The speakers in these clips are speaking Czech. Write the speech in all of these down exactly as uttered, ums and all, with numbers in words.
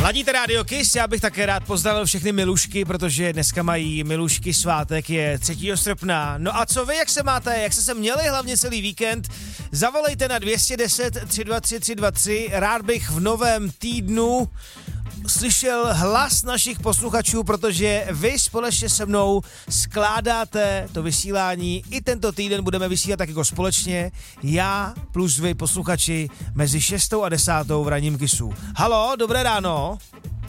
Ladíte Rádio Kiss, já bych také rád pozdravil všechny milušky, protože dneska mají milušky svátek, je třetího srpna. No a co vy, jak se máte, jak jste se měli hlavně celý víkend? Zavolejte na dvě deset, tři dva tři, tři dva tři, rád bych v novém týdnu slyšel hlas našich posluchačů, protože vy společně se mnou skládáte to vysílání. I tento týden budeme vysílat tak jako společně, já plus vy posluchači mezi šestou a desátou v ranním Kissu. Halo, dobré ráno.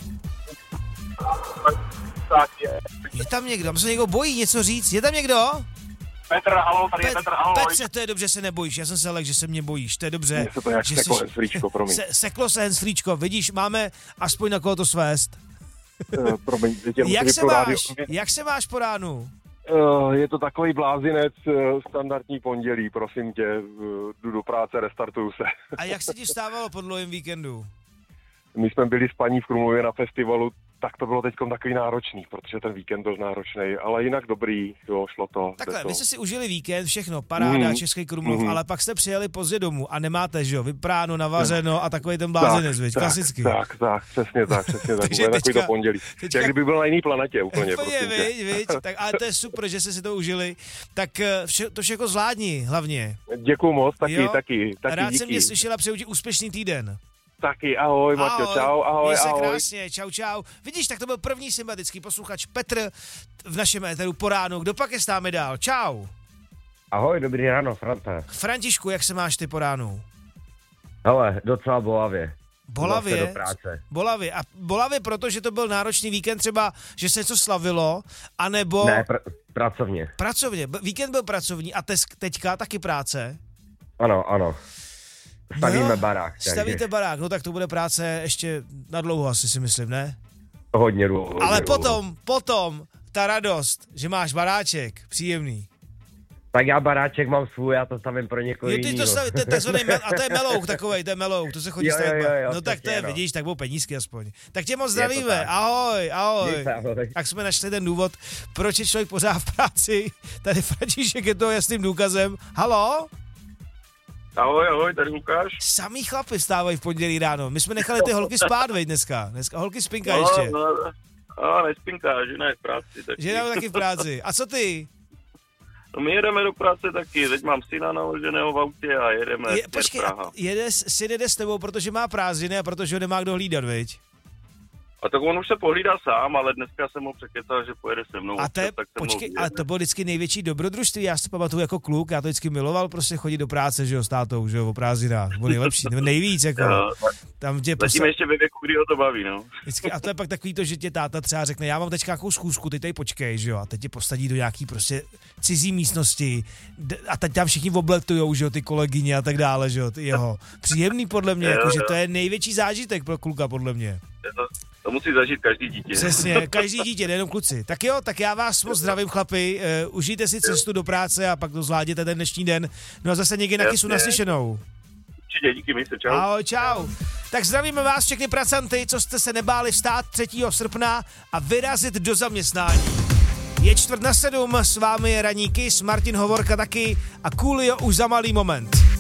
Je tam někdo, se někdo bojí něco říct, je tam někdo? Petr, halo, tady Pet- je Petr, ahoj. Petře, to je dobře, se nebojíš, já jsem se lek, že se mě bojíš, to je dobře. Mně se to jak že seklo jsi- henslíčko, promiň. Se, seklo se henslíčko, vidíš, máme aspoň na koho to svést. Uh, promiň, teď je Jak se pro rádio. máš? Jak se máš po ránu? Uh, je to takový blázinec, uh, standardní pondělí, prosím tě, uh, jdu do práce, restartuju se. A jak se ti vstávalo po dlouhém víkendu? My jsme byli s paní v Krumlově na festivalu, tak to bylo teďkom takový náročný, protože ten víkend byl náročný, ale jinak dobrý, jo, šlo to. Takhle, to. vy jste si užili víkend, všechno, paráda, Mm. Český Krumlov, Mm. ale pak jste přijeli pozdě domů a nemáte, že jo, vypráno, navařeno a takový ten blázinec, viď, tak, klasicky. Tak, tak, přesně tak, přesně tak, Takže úplně takový teďka- to pondělí. teďka- Jak kdyby byl na jiný planetě úplně, Úplně, prosím tě. viď, viď, tak, ale to je super, že jste si to užili, tak eh, vše, to všechno zvládni, hlavně. Děkuju moc, taky, Jo? taky, taky Rád díky. jsem tě slyšela, přeju ti úspěšný týden. Taky, ahoj, Maťo, čau, ahoj, měj se ahoj. krásně, čau, čau. Vidíš, tak to byl první sympatický posluchač Petr v našem éteru po ránu. Kdo pak je s námi dál? Čau. Ahoj, dobrý ráno, France. Františku, jak se máš ty po ránu? Hele, docela bolavě. Zase Bolavě? do práce. Bolavě. A bolavě proto, že to byl náročný víkend, třeba, že se něco slavilo, anebo Ne, pr- pracovně. pracovně. B- Víkend byl pracovní a tes- teďka taky práce. Ano, ano. Stavíme Jo, barák. takže Stavíte barák, no tak to bude práce ještě na dlouho asi si myslím, ne? Hodně dlouho. hodně Ale dlouho. potom, potom, ta radost, že máš baráček, příjemný. Tak já baráček mám svůj, já to stavím pro někoho Jo, ty to jinýho. staví, to je takzvaný, mel- a to je melouk takovej, to je melouk, to se chodí Jo, jo, stavit. jo, jo, No tak to je, přesně, no. vidíš, tak budou penízky aspoň. Tak tě moc to zdravíme, tak. ahoj, ahoj. Měj se, ahoj. Tak jsme našli ten důvod, proč je člověk pořád v práci. Tady František je toho jasným důkazem. Halo? Ahoj, ahoj, tady Lukáš. Samý chlapi vstávají v pondělí ráno. My jsme nechali ty holky spát, veď dneska. Dneska holky spinka ještě. No, no, no, nespinká, žena je v práci. Taky. Že jdeme taky v práci. A co ty? No, my jedeme do práce taky, teď mám syna naloženého v autě a jedeme Je, směr počkej, Praha. a jede, syn jede s tebou, protože má prázdniny a protože ho nemá kdo hlídat, veď? A tak on už se pohlídá sám, ale dneska jsem ho překecal, že pojede se mnou. A to je, tak se mnou počkej, vyjede. ale to bylo vždycky největší dobrodružství, já si to pamatuju jako kluk, já to vždycky miloval, prostě chodit do práce, že jo, s tátou, že jo, o prázdninách, bylo nejlepší, nebo nejvíc, jako, Jo, tam tě zatím posa- ještě ve věku, kdy ho to baví, no. vždycky, a to je pak takový to, že tě táta třeba řekne, já mám teďka nějakou schůzku, ty tady počkej, že jo, a teď tě posadí do nějaký prostě cizí místnosti d- a teď tam všichni obletujou, že jo, ty kolegyně a tak dále, že jo, ty jeho. Příjemný podle mě, Jo, jako, že jo. to je největší zážitek pro kluka, podle mě. To, to musí zažít každý dítě. Přesně, každý dítě, nejenom kluci. Tak jo, tak já vás moc zdravím, chlapi, uh, užijte si cestu do práce a pak to zvládněte ten dnešní den. No a zase někdy na Kissu Jasně. naslyšenou. Určitě, díky, mi se, čau. Ahoj, čau. Tak zdravíme vás všechny pracanty, co jste se nebáli vstát třetího srpna a vyrazit do zaměstnání. Je čtvrt na sedm, s vámi je ranní Kiss, Martin Hovorka taky a Coolio už za malý moment.